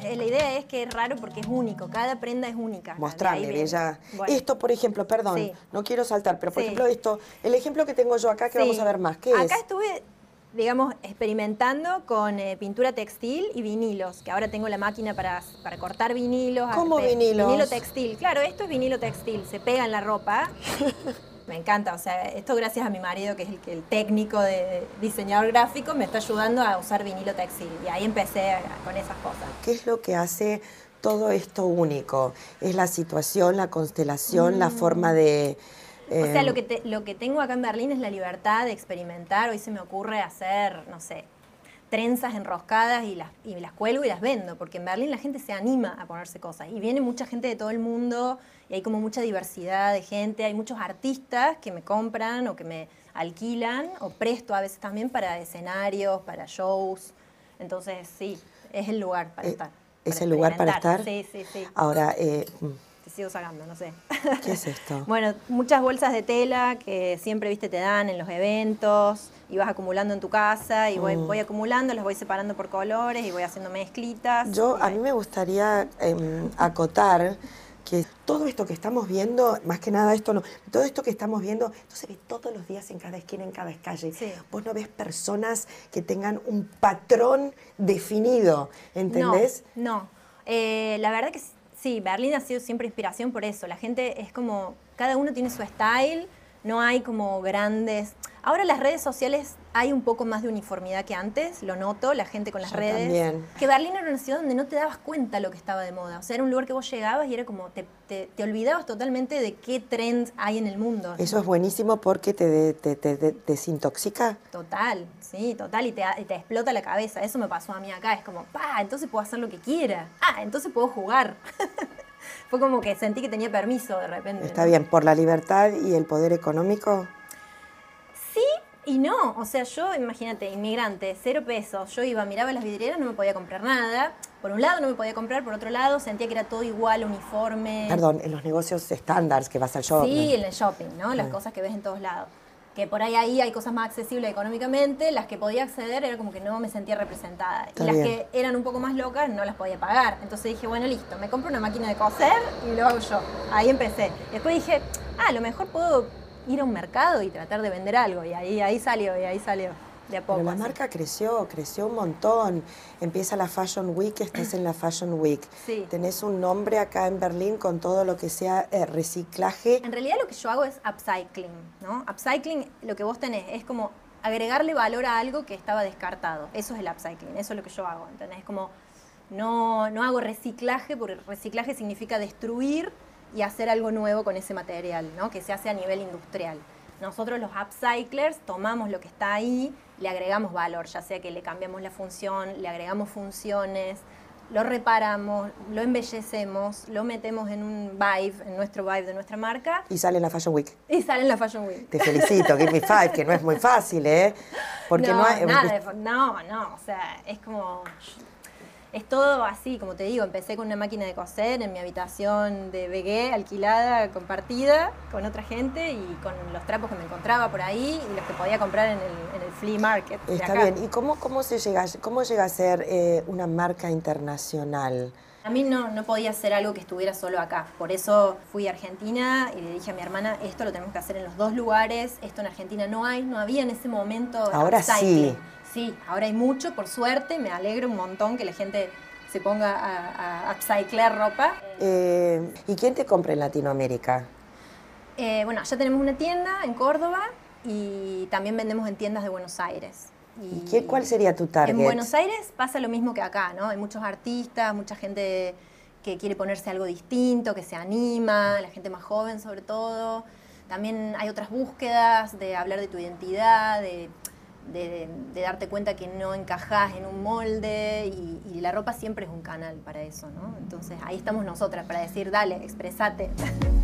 la idea es que es raro porque es único, cada prenda es única. Mostrarle, Bella. Bueno. Esto, por ejemplo, perdón, Sí. no quiero saltar, pero por Sí. ejemplo esto, el ejemplo que tengo yo acá que vamos a ver más, ¿qué es? Acá estuve, digamos, experimentando con pintura textil y vinilos, que ahora tengo la máquina para cortar vinilos. ¿Cómo vinilos? Vinilo textil, claro, esto es vinilo textil, se pega en la ropa. Me encanta, o sea, esto gracias a mi marido, que es el técnico de diseñador gráfico, me está ayudando a usar vinilo textil. Y ahí empecé con esas cosas. ¿Qué es lo que hace todo esto único? ¿Es la situación, la constelación, la forma de...? O sea, lo que tengo acá en Berlín es la libertad de experimentar. Hoy se me ocurre hacer, no sé, trenzas enroscadas y las cuelgo y las vendo, porque en Berlín la gente se anima a ponerse cosas. Y viene mucha gente de todo el mundo y hay como mucha diversidad de gente. Hay muchos artistas que me compran o que me alquilan o presto a veces también para escenarios, para shows. Entonces, sí, es el lugar para estar. ¿Es el lugar para estar? Sí, sí, sí. Ahora... Te sigo sacando, no sé. ¿Qué es esto? Bueno, muchas bolsas de tela que siempre, viste, te dan en los eventos y vas acumulando en tu casa y voy acumulando, las voy separando por colores y voy haciendo mezclitas. A mí me gustaría acotar que todo esto que estamos viendo, más que nada esto no, todo esto que estamos viendo, esto se ve todos los días en cada esquina, en cada calle. Sí. Vos no ves personas que tengan un patrón definido, ¿entendés? No. La verdad que sí, Berlín ha sido siempre inspiración por eso. La gente es como, cada uno tiene su style, no hay como grandes... Ahora las redes sociales hay un poco más de uniformidad que antes, lo noto, la gente con las redes. También. Que Berlín era una ciudad donde no te dabas cuenta lo que estaba de moda. O sea, era un lugar que vos llegabas y era como, te olvidabas totalmente de qué trends hay en el mundo. Eso es buenísimo porque te desintoxica. Total, sí, total, y te explota la cabeza. Eso me pasó a mí acá, es como, entonces puedo hacer lo que quiera. Entonces puedo jugar. Fue como que sentí que tenía permiso de repente. Está bien, por la libertad y el poder económico. Sí y no, o sea, yo, imagínate, inmigrante, 0 pesos, yo iba, miraba las vidrieras, no me podía comprar nada. Por un lado no me podía comprar, por otro lado sentía que era todo igual, uniforme. Perdón, en los negocios estándares que vas al shopping. Sí, en el shopping, ¿no? Las cosas que ves en todos lados. Que por ahí hay cosas más accesibles económicamente, las que podía acceder era como que no me sentía representada. Está y las bien. que eran un poco más locas no las podía pagar. Entonces dije, bueno, listo, me compro una máquina de coser y lo hago yo. Ahí empecé. Después dije, a lo mejor puedo ir a un mercado y tratar de vender algo. Y ahí salió, de a poco. Pero la así. marca creció un montón. Empieza la Fashion Week, estás en la Fashion Week. Sí. Tenés un nombre acá en Berlín con todo lo que sea reciclaje. En realidad lo que yo hago es upcycling, ¿no? Upcycling, lo que vos tenés es como agregarle valor a algo que estaba descartado. Eso es el upcycling, eso es lo que yo hago, ¿entendés? Es como, no hago reciclaje, porque reciclaje significa destruir y hacer algo nuevo con ese material, ¿no? Que se hace a nivel industrial. Nosotros los upcyclers tomamos lo que está ahí, le agregamos valor, ya sea que le cambiamos la función, le agregamos funciones, lo reparamos, lo embellecemos, lo metemos en un vibe, en nuestro vibe de nuestra marca. Y sale en la Fashion Week. Y sale en la Fashion Week. Te felicito, Give Me Five, que no es muy fácil, ¿eh? Porque no hay... no, o sea, es como... Es todo así, como te digo, empecé con una máquina de coser en mi habitación de vegué, alquilada, compartida con otra gente y con los trapos que me encontraba por ahí y los que podía comprar en el flea market. Está bien. ¿Y cómo llega a ser una marca internacional? A mí no podía hacer algo que estuviera solo acá. Por eso fui a Argentina y le dije a mi hermana, esto lo tenemos que hacer en los 2 lugares. Esto en Argentina no había en ese momento. Ahora upcycling. sí. Sí, ahora hay mucho, por suerte. Me alegro un montón que la gente se ponga a upcyclar ropa. ¿Y quién te compra en Latinoamérica? Bueno, ya tenemos una tienda en Córdoba y también vendemos en tiendas de Buenos Aires. ¿Y cuál sería tu target? En Buenos Aires pasa lo mismo que acá, ¿no? Hay muchos artistas, mucha gente que quiere ponerse algo distinto, que se anima, la gente más joven sobre todo. También hay otras búsquedas de hablar de tu identidad, de darte cuenta que no encajás en un molde y la ropa siempre es un canal para eso, ¿no? Entonces ahí estamos nosotras para decir, dale, expresate.